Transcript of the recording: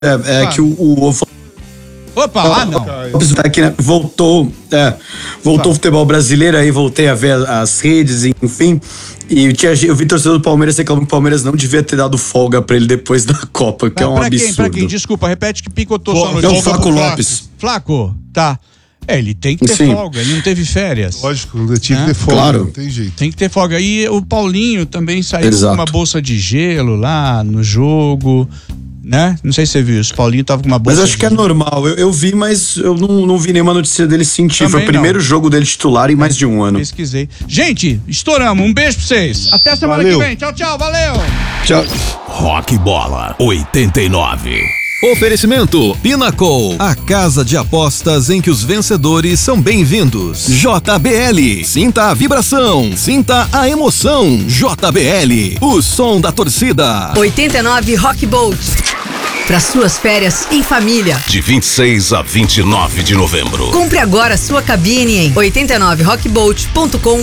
que o Opa, não. Tá aqui, né? Voltou o futebol brasileiro, aí voltei a ver as redes, enfim. E eu vi torcedor do Palmeiras reclamando que o Palmeiras não devia ter dado folga pra ele depois da Copa, que é um absurdo. Pra quem? Desculpa, repete que picotou só no jogo. É o Flaco Lopes. Flaco, tá. Ele tem que ter folga, ele não teve férias. Lógico, tinha que ter folga, claro. Não tem jeito. Tem que ter folga. E o Paulinho também saiu com uma bolsa de gelo lá no jogo, né? Não sei se você viu isso, o Paulinho tava com uma bolsa. Mas acho que é normal, eu vi, mas eu não vi nenhuma notícia dele sentir. Foi o primeiro jogo dele titular em mais de um ano. Pesquisei. Gente, estouramos, um beijo pra vocês. Até semana que vem, tchau, valeu. Tchau. Rock Bola 89. Oferecimento Pinnacle, a casa de apostas em que os vencedores são bem-vindos. JBL, sinta a vibração, sinta a emoção. JBL, o som da torcida. 89 Rock Bolt, para suas férias em família. De 26 a 29 de novembro. Compre agora sua cabine em 89rockbolt.com.br.